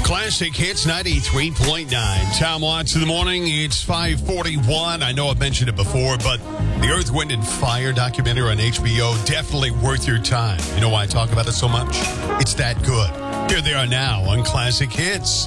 Classic Hits 93.9. Tom Watts in the morning. It's 5:41. I know I've mentioned it before, but the Earth, Wind, and Fire documentary on HBO, definitely worth your time. You know why I talk about it so much? It's that good. Here they are now on Classic Hits.